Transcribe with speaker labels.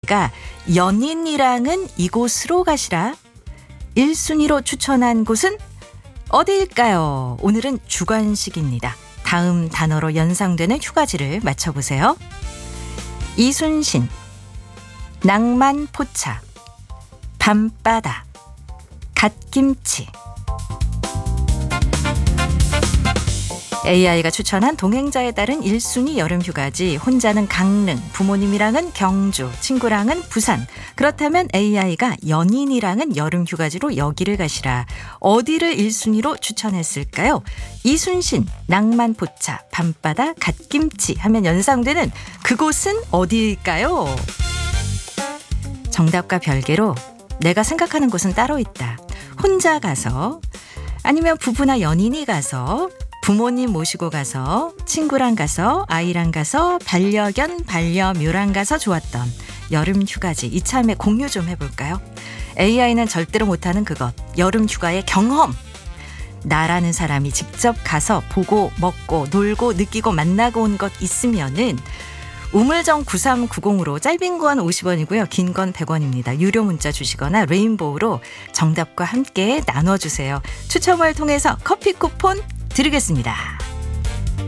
Speaker 1: AI가 연인이랑은 이곳으로 가시라. 1순위로 추천한 곳은 어디일까요? 오늘은 주관식입니다. 다음 단어로 연상되는 휴가지를 맞춰보세요. 이순신, 낭만포차, 밤바다, 갓김치. AI가 추천한 동행자에 따른 1순위 여름휴가지. 혼자는 강릉, 부모님이랑은 경주, 친구랑은 부산. 그렇다면 AI가 연인이랑은 여름휴가지로 여기를 가시라. 어디를 1순위로 추천했을까요? 이순신, 낭만포차, 밤바다, 갓김치 하면 연상되는 그곳은 어디일까요? 정답과 별개로 내가 생각하는 곳은 따로 있다. 혼자 가서, 아니면 부부나 연인이 가서, 부모님 모시고 가서, 친구랑 가서, 아이랑 가서, 반려견, 반려묘랑 가서 좋았던 여름 휴가지. 이참에 공유 좀 해볼까요? AI는 절대로 못하는 그것, 여름 휴가의 경험. 나라는 사람이 직접 가서 보고 먹고 놀고 느끼고 만나고 온 것 있으면은 우물정 9390으로 짧은 건 50원이고요. 긴 건 100원입니다. 유료 문자 주시거나 레인보우로 정답과 함께 나눠주세요. 추첨을 통해서 커피 쿠폰 드리겠습니다.